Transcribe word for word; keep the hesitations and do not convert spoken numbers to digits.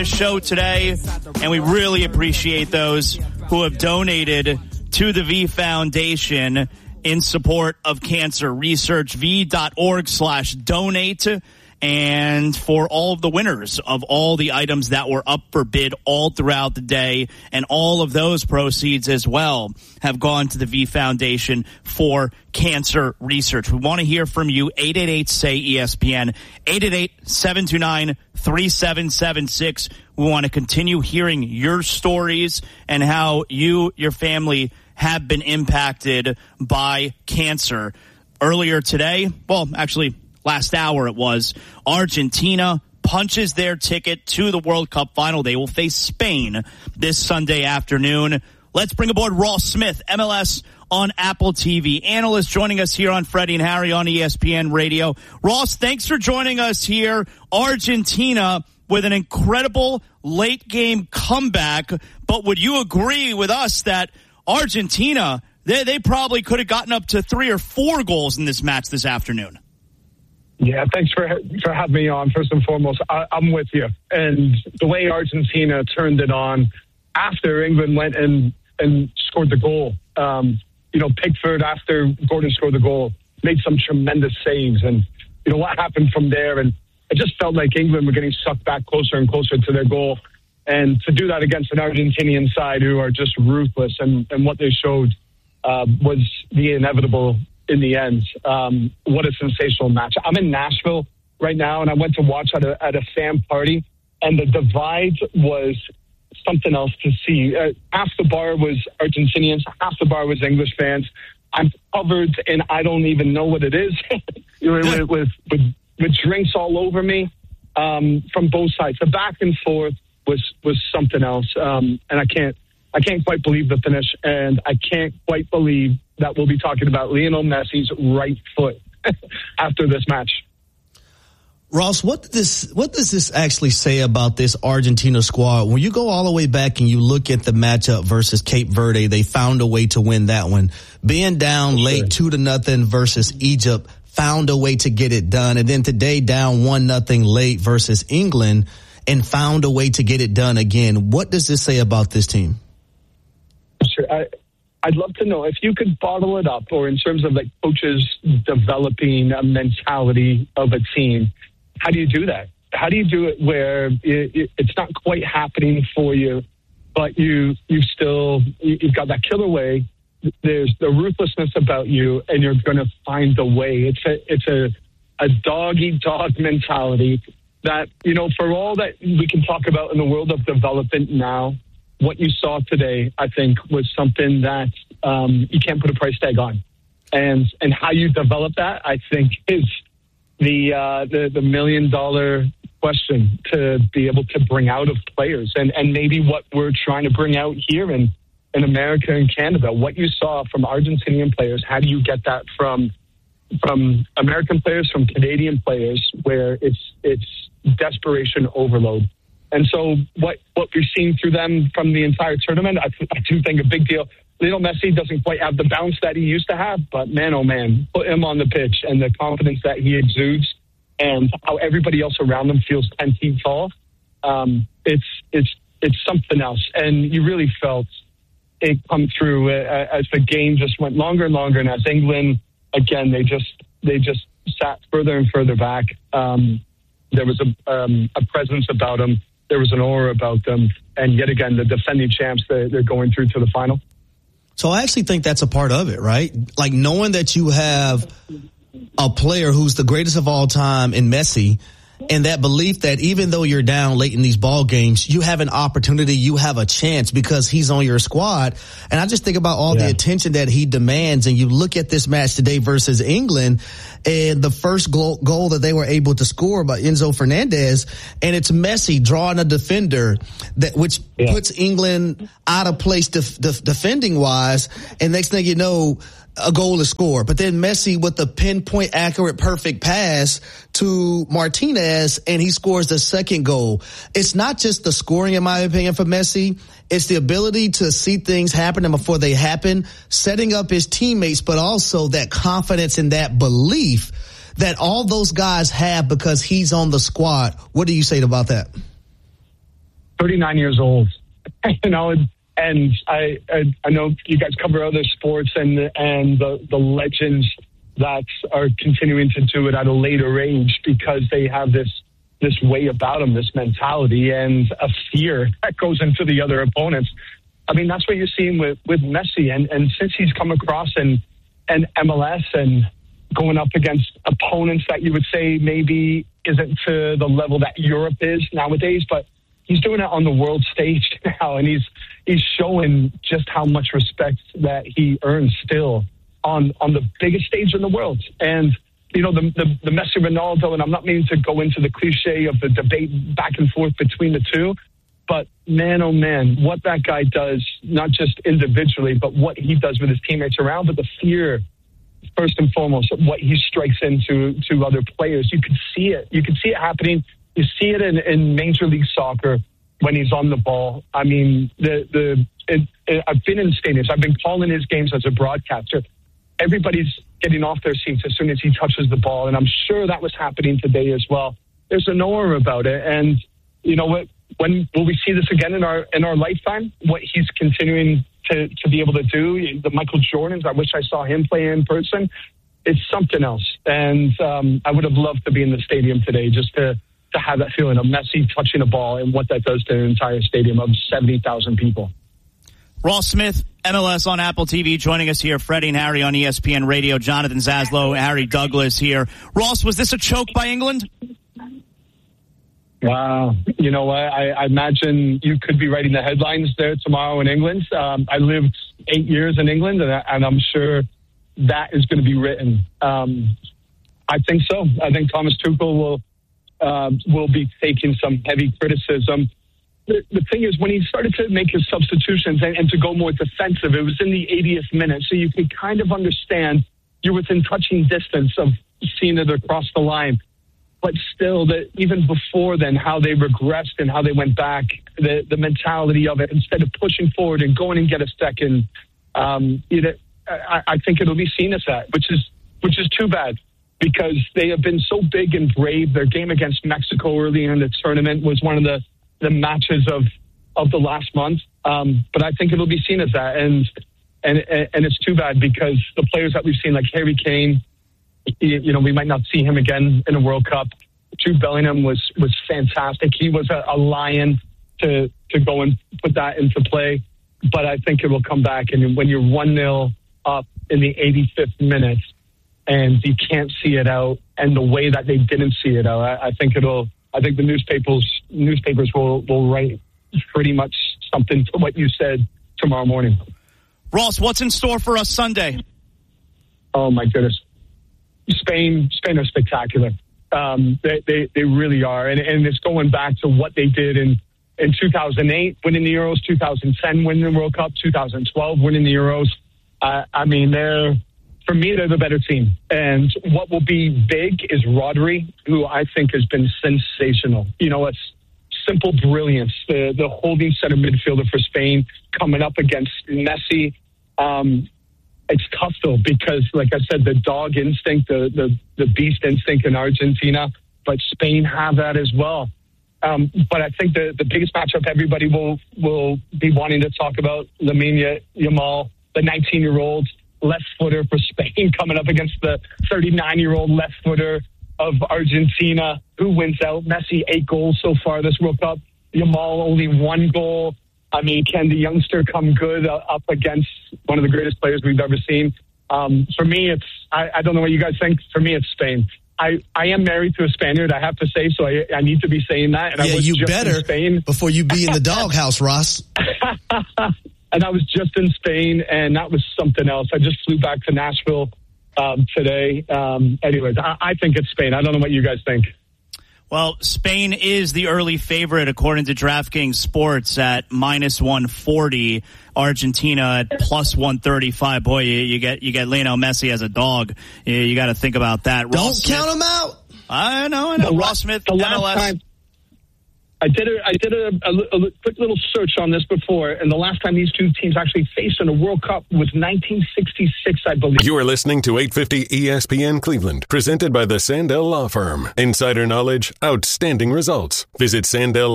show today, and we really appreciate those who have donated to the V Foundation in support of cancer research. V.org slash donate. And for all of the winners of all the items that were up for bid all throughout the day, and all of those proceeds as well have gone to the V Foundation for cancer research. We want to hear from you. eight eight eight, S A Y, E S P N, eight eight eight, seven two nine, three seven seven six. We want to continue hearing your stories and how you, your family, have been impacted by cancer. Earlier today, well, actually, last hour it was, Argentina punches their ticket to the World Cup final. They will face Spain this Sunday afternoon. Let's bring aboard Ross Smith, M L S on Apple T V, analyst joining us here on Freddie and Harry on E S P N Radio. Ross, thanks for joining us here. Argentina with an incredible late-game comeback, but would you agree with us that Argentina, they, they probably could have gotten up to three or four goals in this match this afternoon? Yeah, thanks for for having me on. First and foremost, I, I'm with you. And the way Argentina turned it on after England went and, and scored the goal, um, you know, Pickford, after Gordon scored the goal, made some tremendous saves. And, you know, what happened from there? And it just felt like England were getting sucked back closer and closer to their goal. And to do that against an Argentinian side who are just ruthless, and, and what they showed uh, was the inevitable in the end. Um, what a sensational match. I'm in Nashville right now, and I went to watch at a, at a fan party, and the divide was something else to see. Uh, half the bar was Argentinians, half the bar was English fans. I'm covered, and I don't even know what it is, with, with, with, with drinks all over me um, from both sides. The back and forth was was something else, um, and I can't I can't quite believe the finish, and I can't quite believe that we'll be talking about Lionel Messi's right foot after this match. Ross, what did this what does this actually say about this Argentina squad? When you go all the way back and you look at the matchup versus Cape Verde, they found a way to win that one. Being down sure. late two to nothing versus Egypt, found a way to get it done. And then today down one nothing late versus England, and found a way to get it done again. What does this say about this team? Sure. I, I'd love to know if you could bottle it up, or in terms of like coaches developing a mentality of a team, how do you do that? How do you do it where it, it, it's not quite happening for you, but you, you still, you've got that killer way. There's the ruthlessness about you, and you're going to find a way. It's a, it's a, a dog-eat-dog mentality that, you know, for all that we can talk about in the world of development now, what you saw today, I think, was something that um, you can't put a price tag on. And and how you develop that, I think, is the uh, the, the million-dollar question to be able to bring out of players. And, and maybe what we're trying to bring out here in, in America and Canada, what you saw from Argentinian players, how do you get that from from American players, from Canadian players, where it's it's desperation overload. And so what, what we've seen through them from the entire tournament, I, I do think a big deal. Lionel Messi doesn't quite have the bounce that he used to have, but man, oh man, put him on the pitch and the confidence that he exudes and how everybody else around him feels ten feet tall. Um, it's, it's, it's something else. And you really felt it come through uh, as the game just went longer and longer. And as England, again, they just, they just sat further and further back. Um, there was a, um, a presence about them. There was an aura about them. And yet again, the defending champs, they're, they're going through to the final. So I actually think that's a part of it, right? Like knowing that you have a player who's the greatest of all time in Messi, and that belief that even though you're down late in these ball games, you have an opportunity, you have a chance because he's on your squad. And I just think about all yeah. the attention that he demands. And you look at this match today versus England, and the first goal, goal that they were able to score by Enzo Fernandez, and it's Messi drawing a defender that which yeah. puts England out of place def, def, defending wise. And next thing you know, a goal is scored. But then Messi with the pinpoint accurate perfect pass to Martinez, and he scores the second goal. It's not just the scoring, in my opinion, for Messi. It's the ability to see things happening before they happen, setting up his teammates, but also that confidence and that belief that all those guys have because he's on the squad. What do you say about that? thirty-nine years old, you know, and, and I, I I know you guys cover other sports and and the, the legends that are continuing to do it at a later age because they have this this way about them, this mentality and a fear that goes into the other opponents. I mean, that's what you're seeing with, with Messi. And, and since he's come across and, and M L S and going up against opponents that you would say maybe isn't to the level that Europe is nowadays, but he's doing it on the world stage now, and he's he's showing just how much respect that he earns still on on the biggest stage in the world. And, you know, the, the, the Messi Ronaldo, and I'm not meaning to go into the cliche of the debate back and forth between the two, but man, oh man, what that guy does, not just individually, but what he does with his teammates around, but the fear, first and foremost, what he strikes into to other players. You can see it. You can see it happening. You see it in, in Major League Soccer when he's on the ball. I mean, the the it, it, I've been in stadiums. I've been calling his games as a broadcaster. Everybody's getting off their seats as soon as he touches the ball, and I'm sure that was happening today as well. There's an aura about it, and you know what? When will we see this again in our in our lifetime? What he's continuing to, to be able to do, the Michael Jordans, I wish I saw him play in person. It's something else. And um, I would have loved to be in the stadium today just to, to have that feeling of Messi touching a ball and what that does to an entire stadium of seventy thousand people. Ross Smith, M L S on Apple T V, joining us here. Freddie and Harry on E S P N Radio. Jonathan Zaslow, Harry Douglas here. Ross, was this a choke by England? Wow. You know what? I, I imagine you could be writing the headlines there tomorrow in England. Um, I lived eight years in England, and, I, and I'm sure that is going to be written. Um, I think so. I think Thomas Tuchel will uh, will be taking some heavy criticism. The, the thing is, when he started to make his substitutions and, and to go more defensive, it was in the eightieth minute, so you can kind of understand you're within touching distance of seeing it across the line. But still, that even before then, how they regressed and how they went back, the, the mentality of it, instead of pushing forward and going and get a second, um, you know, I, I think it'll be seen as that, which is which is too bad because they have been so big and brave. Their game against Mexico early in the tournament was one of the, the matches of, of the last month. Um, but I think it'll be seen as that. And, and, and it's too bad because the players that we've seen, like Harry Kane, you know, we might not see him again in a World Cup. Jude Bellingham was, was fantastic. He was a, a lion to to go and put that into play. But I think it will come back. And when you're one nil up in the eighty-fifth minute and you can't see it out, and the way that they didn't see it out, I, I think it'll. I think the newspapers newspapers will, will write pretty much something to what you said tomorrow morning. Ross, what's in store for us Sunday? Oh my goodness. Spain, Spain are spectacular. Um, they, they, they really are. And, and it's going back to what they did in, in two thousand eight, winning the Euros, two thousand ten, winning the World Cup, two thousand twelve, winning the Euros. Uh, I mean, they're, for me, they're the better team. And what will be big is Rodri, who I think has been sensational. You know, it's simple brilliance. The, the holding center midfielder for Spain coming up against Messi. Um, It's tough, though, because, like I said, the dog instinct, the, the, the beast instinct in Argentina, but Spain have that as well. Um, but I think the, the biggest matchup everybody will will be wanting to talk about, Lamine Yamal, the nineteen-year-old left footer for Spain coming up against the thirty-nine-year-old left footer of Argentina. Who wins out? Messi, eight goals so far this World Cup. Yamal, only one goal. I mean, can the youngster come good uh, up against one of the greatest players we've ever seen? Um, for me, it's, I, I don't know what you guys think. For me, it's Spain. I, I am married to a Spaniard, I have to say, so I, I need to be saying that. And yeah, I was you just better in Spain. Before you be in the doghouse, Ross. And I was just in Spain, and that was something else. I just flew back to Nashville um, today. Um, anyways, I, I think it's Spain. I don't know what you guys think. Well, Spain is the early favorite according to DraftKings Sports at minus one forty. Argentina at plus one thirty-five. Boy, you, you get you get Lionel Messi as a dog. You, you got to think about that. Don't Ross count Smith, him out. I know, I know. The Ross last, Smith, the last M L S. Time, I did a I did a, a, a quick little search on this before, and the last time these two teams actually faced in a World Cup was nineteen sixty-six, I believe. You are listening to eight fifty E S P N Cleveland, presented by the Sandell Law Firm. Insider knowledge, outstanding results. Visit Sandell